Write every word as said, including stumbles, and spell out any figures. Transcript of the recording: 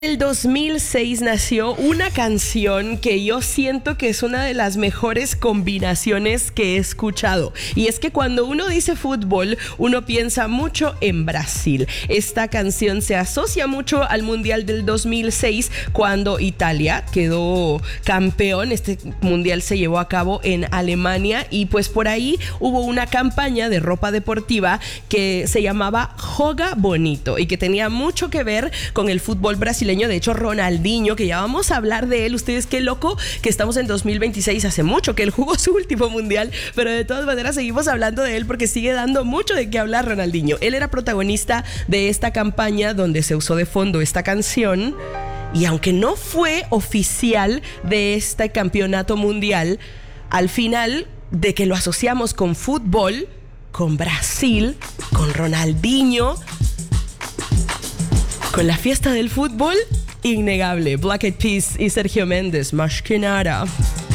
En el dos mil seis nació una canción que yo siento que es una de las mejores combinaciones que he escuchado. Y es que cuando uno dice fútbol, uno piensa mucho en Brasil. Esta canción se asocia mucho al Mundial del dos mil seis, cuando Italia quedó campeón. Este Mundial se llevó a cabo en Alemania y pues por ahí hubo una campaña de ropa deportiva que se llamaba Joga Bonito y que tenía mucho que ver con el fútbol brasileño. De hecho, Ronaldinho, que ya vamos a hablar de él. Ustedes, qué loco que estamos en dos mil veintiséis, hace mucho que él jugó su último mundial, pero de todas maneras seguimos hablando de él porque sigue dando mucho de qué hablar Ronaldinho. Él era protagonista de esta campaña donde se usó de fondo esta canción, y aunque no fue oficial de este campeonato mundial, al final, de que lo asociamos con fútbol, con Brasil, con Ronaldinho, con la fiesta del fútbol, innegable. Black Eyed Peas y Sergio Méndez, más que nada.